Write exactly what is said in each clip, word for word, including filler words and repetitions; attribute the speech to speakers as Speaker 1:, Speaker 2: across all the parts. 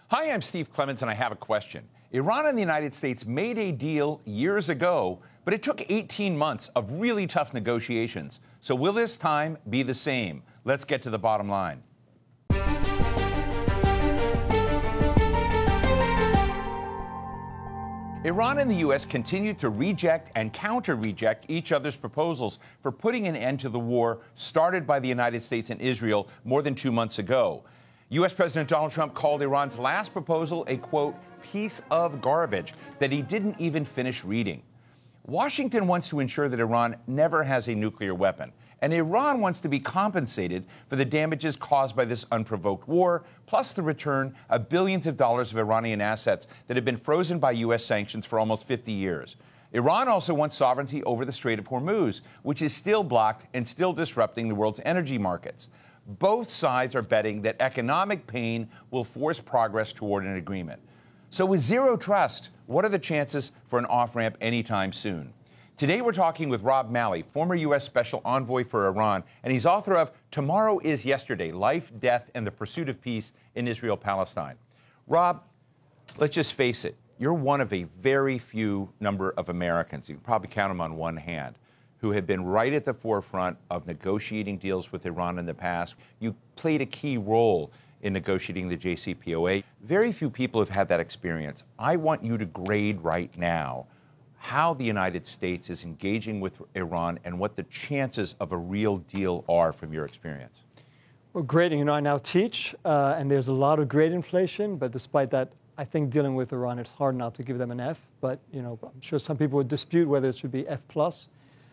Speaker 1: Hi, I'm Steve Clements, and I have a question. Iran and the United States made a deal years ago, but it took eighteen months of really tough negotiations. So will this time be the same? Let's get to the bottom line. Iran and the U S continued to reject and counter-reject each other's proposals for putting an end to the war started by the United States and Israel more than two months ago. U S. President Donald Trump called Iran's last proposal a, quote, piece of garbage that he didn't even finish reading. Washington wants to ensure that Iran never has a nuclear weapon, and Iran wants to be compensated for the damages caused by this unprovoked war, plus the return of billions of dollars of Iranian assets that have been frozen by U S sanctions for almost fifty years. Iran also wants sovereignty over the Strait of Hormuz, which is still blocked and still disrupting the world's energy markets. Both sides are betting that economic pain will force progress toward an agreement. So with zero trust, what are the chances for an off-ramp anytime soon? Today we're talking with Rob Malley, former U S Special Envoy for Iran, and he's author of Tomorrow is Yesterday, Life, Death, and the Pursuit of Peace in Israel-Palestine. Rob, let's just face it, you're one of a very few number of Americans, you can probably count them on one hand, who have been right at the forefront of negotiating deals with Iran in the past. You played a key role in negotiating the J C P O A. Very few people have had that experience. I want you to grade right now how the United States is engaging with Iran and what the chances of a real deal are from your experience.
Speaker 2: Well, grading, you know, I now teach, uh, and there's a lot of grade inflation, but despite that, I think dealing with Iran, it's hard not to give them an F, but, you know, I'm sure some people would dispute whether it should be F plus.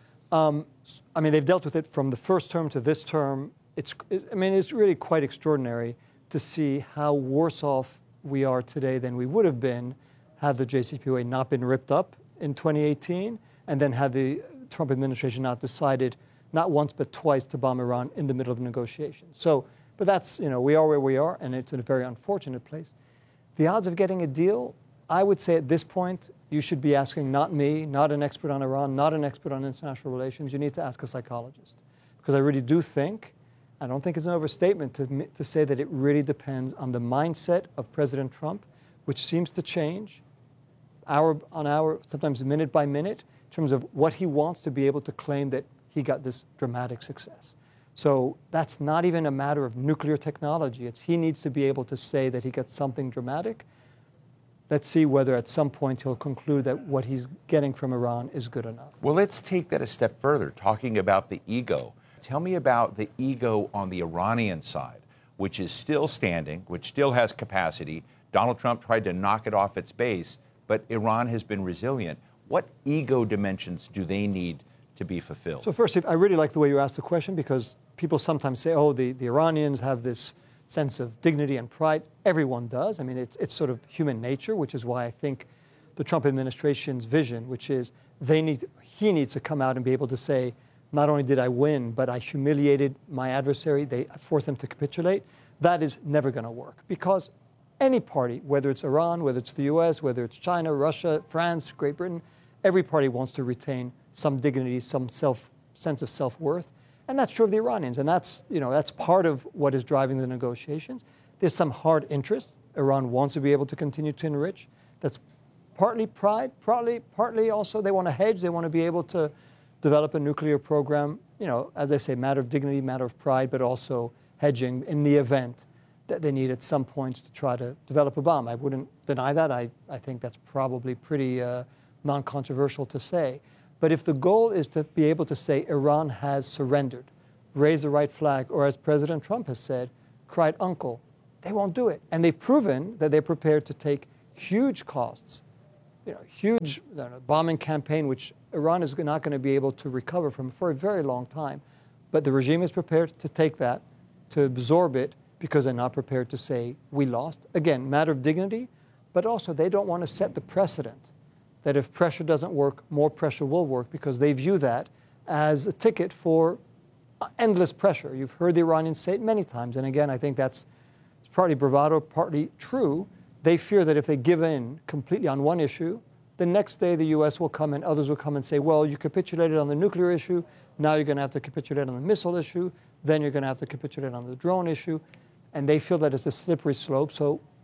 Speaker 2: Um, I mean, they've dealt with it from the first term to this term. It's, it, I mean, it's really quite extraordinary to see how worse off we are today than we would have been had the J C P O A not been ripped up in twenty eighteen, and then had the Trump administration not decided not once but twice to bomb Iran in the middle of negotiations. So, but that's, you know, we are where we are, and it's in a very unfortunate place. The odds of getting a deal, I would say at this point, you should be asking not me, not an expert on Iran, not an expert on international relations. You need to ask a psychologist. Because I really do think, I don't think it's an overstatement to, to say that it really depends on the mindset of President Trump, which seems to change hour on hour, sometimes minute by minute, in terms of what he wants to be able to claim that he got this dramatic success. So that's not even a matter of nuclear technology. It's he needs to be able to say that he got something dramatic. Let's see whether at some point he'll conclude that what he's getting from Iran is good enough.
Speaker 1: Well, let's take that a step further, talking about the ego. Tell me about the ego on the Iranian side, which is still standing, which still has capacity. Donald Trump tried to knock it off its base, but Iran has been resilient. What ego dimensions do they need to be fulfilled?
Speaker 2: So first, I really like the way you asked the question, because people sometimes say, oh, the, the Iranians have this sense of dignity and pride. Everyone does. I mean, it's, it's sort of human nature, which is why I think the Trump administration's vision, which is they need, he needs to come out and be able to say, not only did I win, but I humiliated my adversary, they forced them to capitulate. That is never going to work, because any party, whether it's Iran, whether it's the U S, whether it's China, Russia, France, Great Britain, every party wants to retain some dignity, some self sense of self-worth. And that's true of the Iranians. And that's, you know, that's part of what is driving the negotiations. There's some hard interest. Iran wants to be able to continue to enrich. That's partly pride, partly, partly also they want to hedge. They want to be able to develop a nuclear program, you know, as I say, matter of dignity, matter of pride, but also hedging in the event that they need at some point to try to develop a bomb. I wouldn't deny that. I, I think that's probably pretty uh, non-controversial to say. But if the goal is to be able to say Iran has surrendered, raise the right flag, or as President Trump has said, cried uncle, they won't do it. And they've proven that they're prepared to take huge costs, you know, huge you know, bombing campaign, which Iran is not going to be able to recover from for a very long time. But the regime is prepared to take that, to absorb it, because they're not prepared to say we lost. Again, matter of dignity, but also they don't want to set the precedent that if pressure doesn't work, more pressure will work, because they view that as a ticket for endless pressure. You've heard the Iranians say it many times, and again, I think that's partly bravado, partly true. They fear that if they give in completely on one issue, the next day the U S will come and others will come and say, well, you capitulated on the nuclear issue, now you're going to have to capitulate on the missile issue, then you're going to have to capitulate on the drone issue, and they feel that it's a slippery slope. So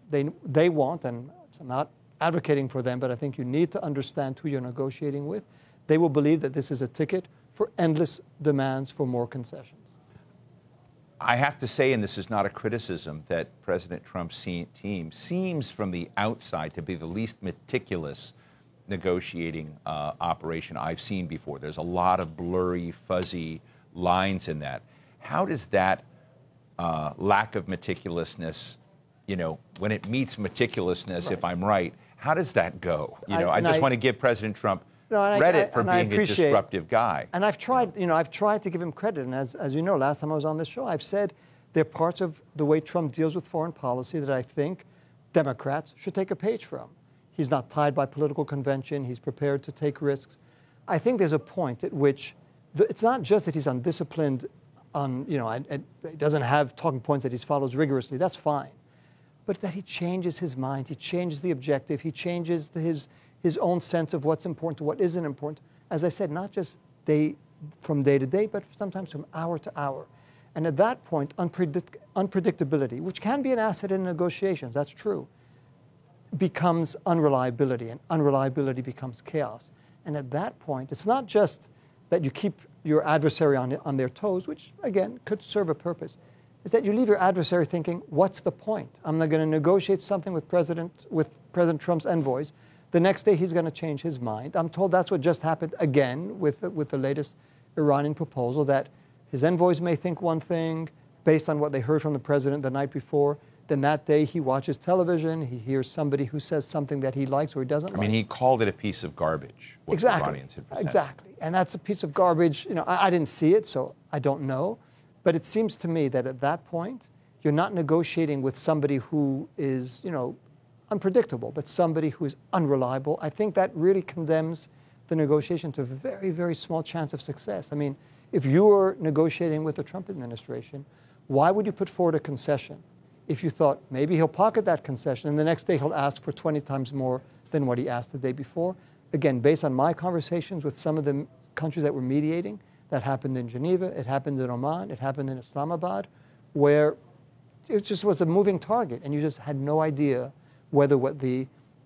Speaker 2: they, they want, and I'm not advocating for them, but I think you need to understand who you're negotiating with. They will believe that this is a ticket for endless demands for more concessions.
Speaker 1: I have to say, and this is not a criticism, that President Trump's team seems from the outside to be the least meticulous negotiating uh, operation I've seen before. There's a lot of blurry, fuzzy lines in that. How does that uh, lack of meticulousness, you know, when it meets meticulousness, right. if I'm right, how does that go? You know, I, I just I, want to give President Trump no, credit I, I, for being a disruptive guy.
Speaker 2: And I've tried, you know, I've tried to give him credit. And as, as you know, last time I was on this show, I've said there are parts of the way Trump deals with foreign policy that I think Democrats should take a page from. He's not tied by political convention. He's prepared to take risks. I think there's a point at which the, it's not just that he's undisciplined, on, you know, and, and he doesn't have talking points that he follows rigorously. That's fine. But that he changes his mind. He changes the objective. He changes the, his his own sense of what's important to what isn't important. As I said, not just day from day to day, but sometimes from hour to hour. And at that point, unpredict- unpredictability, which can be an asset in negotiations, that's true, becomes unreliability, and unreliability becomes chaos. And at that point, it's not just that you keep your adversary on, on their toes, which, again, could serve a purpose. It's that you leave your adversary thinking, what's the point? I'm not going to negotiate something with President, with President Trump's envoys. The next day, he's going to change his mind. I'm told that's what just happened again with, with the latest Iranian proposal, that his envoys may think one thing based on what they heard from the president the night before. Then that day, he watches television. He hears somebody who says something that he likes or he doesn't like.
Speaker 1: I mean, he called it a piece of garbage, what
Speaker 2: exactly.
Speaker 1: the Iranians had presented.
Speaker 2: Exactly. And that's a piece of garbage. You know, I, I didn't see it, so I don't know. But it seems to me that at that point, you're not negotiating with somebody who is, you know, unpredictable, but somebody who is unreliable. I think that really condemns the negotiation to a very, very small chance of success. I mean, if you were negotiating with the Trump administration, why would you put forward a concession if you thought maybe he'll pocket that concession and the next day he'll ask for twenty times more than what he asked the day before? Again, based on my conversations with some of the countries that were mediating, that happened in Geneva, it happened in Oman, it happened in Islamabad, where it just was a moving target and you just had no idea whether what the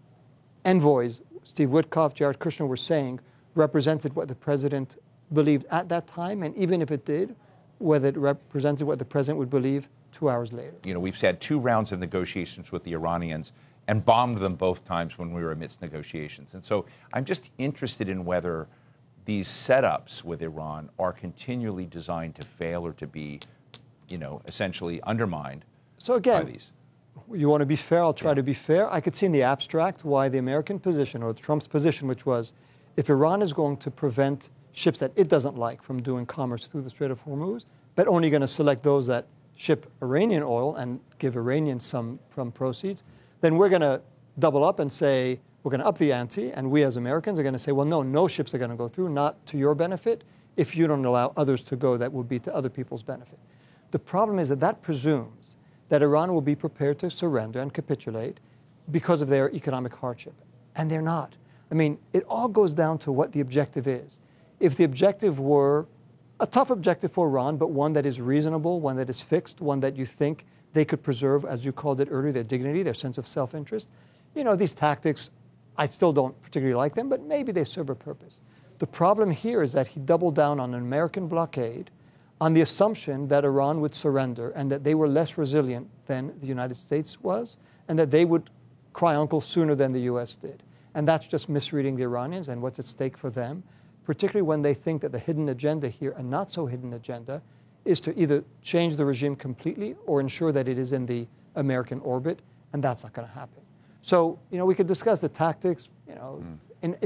Speaker 2: envoys, Steve Witkoff, Jared Kushner, were saying represented what the president believed at that time, and even if it did, whether it represented what the president would believe two hours later.
Speaker 1: You know, we've had two rounds of negotiations with the Iranians and bombed them both times when we were amidst negotiations. And so I'm just interested in whether these setups with Iran are continually designed to fail or to be, you know, essentially undermined
Speaker 2: so again,
Speaker 1: by these.
Speaker 2: You want to be fair, I'll try
Speaker 1: yeah.
Speaker 2: to be fair. I could see in the abstract why the American position, or Trump's position, which was if Iran is going to prevent ships that it doesn't like from doing commerce through the Strait of Hormuz, but only going to select those that ship Iranian oil and give Iranians some from proceeds, then we're going to double up and say we're going to up the ante, and we as Americans are going to say, well, no, no ships are going to go through, not to your benefit, if you don't allow others to go that would be to other people's benefit. The problem is that that presumes that Iran will be prepared to surrender and capitulate because of their economic hardship. And they're not. I mean, it all goes down to what the objective is. If the objective were a tough objective for Iran, but one that is reasonable, one that is fixed, one that you think they could preserve, as you called it earlier, their dignity, their sense of self-interest, you know, these tactics, I still don't particularly like them, but maybe they serve a purpose. The problem here is that he doubled down on an American blockade on the assumption that Iran would surrender and that they were less resilient than the United States was, and that they would cry uncle sooner than the U S did. And that's just misreading the Iranians and what's at stake for them, particularly when they think that the hidden agenda here, a not so hidden agenda, is to either change the regime completely or ensure that it is in the American orbit, and that's not going to happen. So, you know, we could discuss the tactics, you know, mm. in, in